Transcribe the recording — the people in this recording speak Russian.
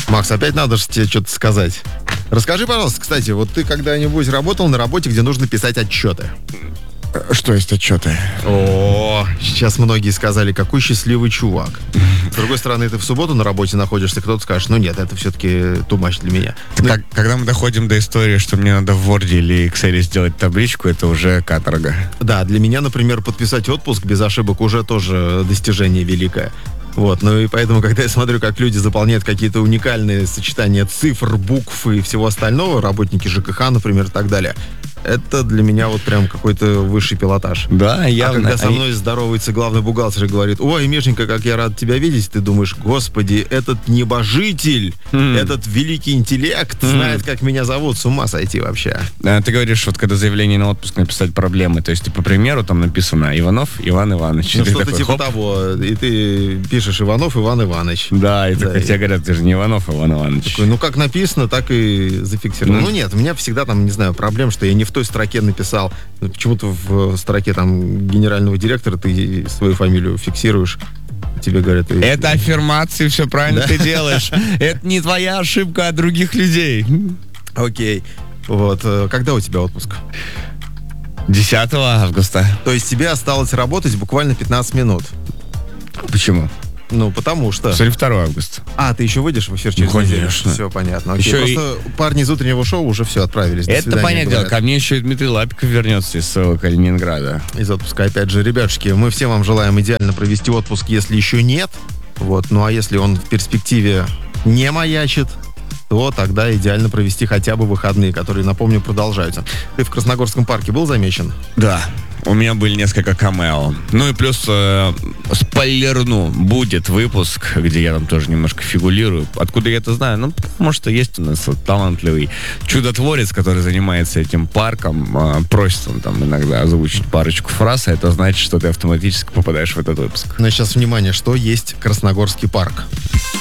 Макс, опять надо же тебе что-то сказать. Расскажи, пожалуйста, кстати, вот ты когда-нибудь работал на работе, где нужно писать отчеты? Что есть отчеты? О, сейчас многие сказали, какой счастливый чувак. С другой стороны, ты в субботу на работе находишься, кто-то скажет, ну нет, это все-таки too much для меня. Когда мы доходим до истории, что мне надо в Word или Excel сделать табличку, это уже каторга. Да, для меня, например, подписать отпуск без ошибок уже тоже достижение великое. Вот, ну и поэтому, когда я смотрю, как люди заполняют какие-то уникальные сочетания цифр, букв и всего остального, работники ЖКХ, например, и так далее, это для меня вот прям какой-то высший пилотаж. Да, явно. А когда со мной здоровается главный бухгалтер и говорит, ой, Мишенька, как я рад тебя видеть, ты думаешь, господи, этот небожитель, этот великий интеллект знает, как меня зовут, с ума сойти вообще. Ты говоришь, вот когда заявление на отпуск написать проблемы, то есть, по примеру, там написано Иванов Иван Иванович. Ну, что-то такой, типа хоп. того, и ты пишешь Иванов Иван Иванович. Да, и Да, тебе говорят, ты же не Иванов Иван Иванович. Такой, ну, как написано, так и зафиксировано. Ну, нет, у меня всегда там, не знаю, проблем, что я не в той строке написал. Почему-то в строке там генерального директора ты свою фамилию фиксируешь. Тебе говорят... Это аффирмации, все правильно ты делаешь. Это не твоя ошибка, а других людей. Окей. Вот. Когда у тебя отпуск? 10 августа. То есть тебе осталось работать буквально 15 минут. Почему? Ну, потому что... Сегодня 2 августа. А, ты еще выйдешь в эфир через неделю? Конечно. Все понятно. Окей. Еще Просто парни из утреннего шоу уже все отправились. До Это свидания, понятное дело. говорят. Ко мне еще и Дмитрий Лапиков вернется из своего Калининграда. Из отпуска. Опять же, ребятушки, мы всем вам желаем идеально провести отпуск, если еще нет. Вот. Ну, а если он в перспективе не маячит, то тогда идеально провести хотя бы выходные, которые, напомню, продолжаются. Ты в Красногорском парке был замечен? Да. У меня были несколько камео. Ну и плюс спойлерну, будет выпуск, где я там тоже немножко фигурирую. Откуда я это знаю? Ну, потому что есть у нас вот талантливый чудотворец, который занимается этим парком. Просит он там иногда озвучить парочку фраз, а это значит, что ты автоматически попадаешь в этот выпуск. Но сейчас, внимание, что есть Красногорский парк?